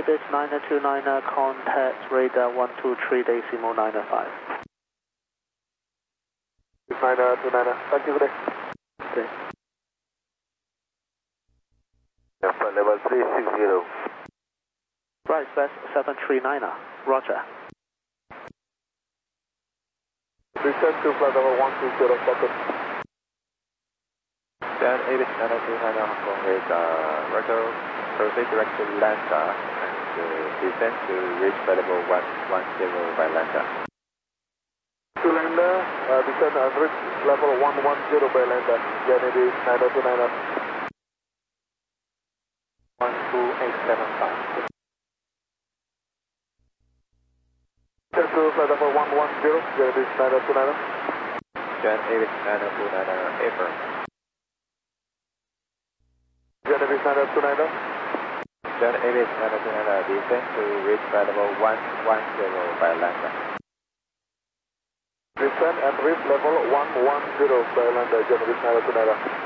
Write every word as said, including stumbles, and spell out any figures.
Ibis nine two nine, contact radar one two three decimal nine five. nine two nine, thank you, good day. Okay. Flight level three six zero. Right, West seven three nine, roger. Return to flight level one two zero, focus. Then Ibis nine two nine Hong Kong with uh, rotor, proceed direct to Lambda and uh, descend to reach flight level one one zero by Lambda. To Lambda, uh, descend and reach level one one zero by Lambda. Then it is nine two nine. one two eight seven five. Return to flight level one one zero, then it is nine two nine. Then Ibis nine two nine affirm. Then it is nine two nine. Then Ibis nine two nine descend to reach flight level one one zero by Lambda. Descend and reach level one one zero by Lambda, then it is nine two nine.